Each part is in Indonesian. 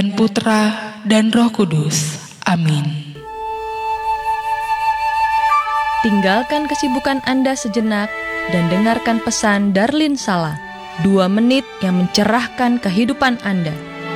dan Putra, dan Roh Kudus. Amin. Tinggalkan kesibukan Anda sejenak dan dengarkan pesan Darlin Sala, 2 menit yang mencerahkan kehidupan Anda.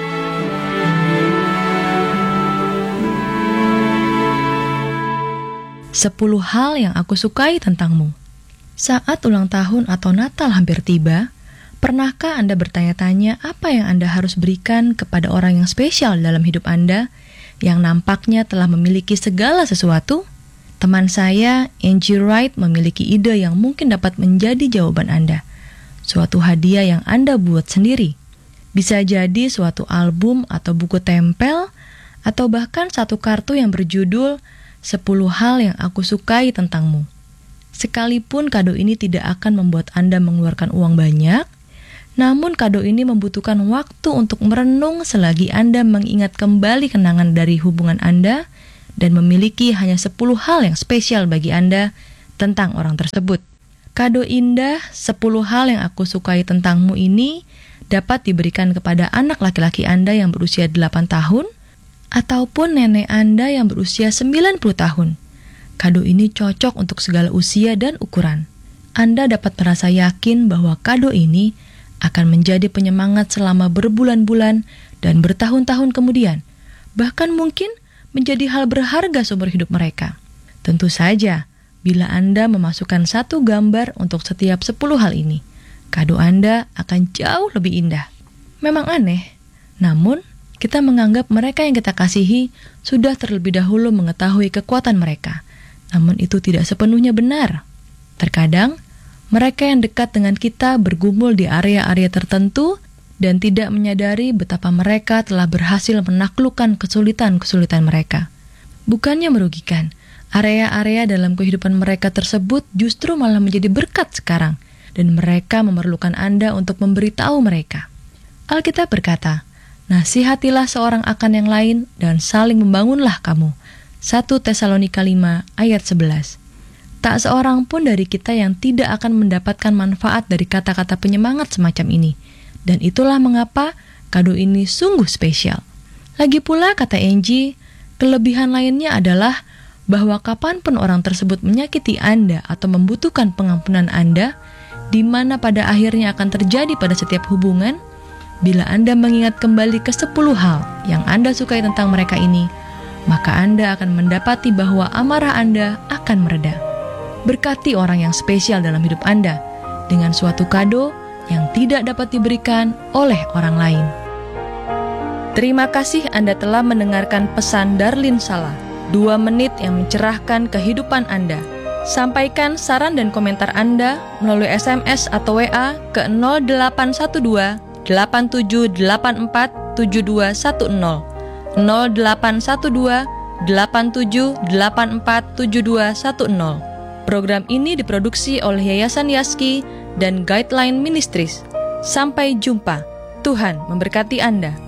Sepuluh hal yang aku sukai tentangmu. Saat ulang tahun atau Natal hampir tiba, pernahkah Anda bertanya-tanya apa yang Anda harus berikan kepada orang yang spesial dalam hidup Anda, yang nampaknya telah memiliki segala sesuatu? Teman saya, Angie Wright, memiliki ide yang mungkin dapat menjadi jawaban Anda. Suatu hadiah yang Anda buat sendiri. Bisa jadi suatu album atau buku tempel, atau bahkan satu kartu yang berjudul 10 hal yang aku sukai tentangmu. Sekalipun kado ini tidak akan membuat Anda mengeluarkan uang banyak, namun kado ini membutuhkan waktu untuk merenung selagi Anda mengingat kembali kenangan dari hubungan Anda dan memiliki hanya 10 hal yang spesial bagi Anda tentang orang tersebut. Kado indah 10 hal yang aku sukai tentangmu ini dapat diberikan kepada anak laki-laki Anda yang berusia 8 tahun ataupun nenek Anda yang berusia 90 tahun. Kado ini cocok untuk segala usia dan ukuran. Anda dapat merasa yakin bahwa kado ini akan menjadi penyemangat selama berbulan-bulan dan bertahun-tahun kemudian, bahkan mungkin menjadi hal berharga seumur hidup mereka. Tentu saja, bila Anda memasukkan satu gambar untuk setiap 10 hal ini, kado Anda akan jauh lebih indah. Memang aneh, namun kita menganggap mereka yang kita kasihi sudah terlebih dahulu mengetahui kekuatan mereka. Namun itu tidak sepenuhnya benar. Terkadang, mereka yang dekat dengan kita bergumul di area-area tertentu dan tidak menyadari betapa mereka telah berhasil menaklukkan kesulitan-kesulitan mereka. Bukannya merugikan, area-area dalam kehidupan mereka tersebut justru malah menjadi berkat sekarang, dan mereka memerlukan Anda untuk memberitahu mereka. Alkitab berkata, "Nasihatilah seorang akan yang lain dan saling membangunlah kamu." 1 Tesalonika 5 ayat 11. Tak seorang pun dari kita yang tidak akan mendapatkan manfaat dari kata-kata penyemangat semacam ini. Dan itulah mengapa kado ini sungguh spesial. Lagi pula, kata Angie, kelebihan lainnya adalah bahwa kapanpun orang tersebut menyakiti Anda atau membutuhkan pengampunan Anda, di mana pada akhirnya akan terjadi pada setiap hubungan, bila Anda mengingat kembali ke 10 hal yang Anda sukai tentang mereka ini, maka Anda akan mendapati bahwa amarah Anda akan mereda. Berkati orang yang spesial dalam hidup Anda dengan suatu kado yang tidak dapat diberikan oleh orang lain. Terima kasih Anda telah mendengarkan pesan Darlin Sala, 2 menit yang mencerahkan kehidupan Anda. Sampaikan saran dan komentar Anda melalui SMS atau WA ke 0812 8784 7210, 0812 8784 7210. Program ini diproduksi oleh Yayasan Yaski dan Guideline Ministries. Sampai jumpa. Tuhan memberkati Anda.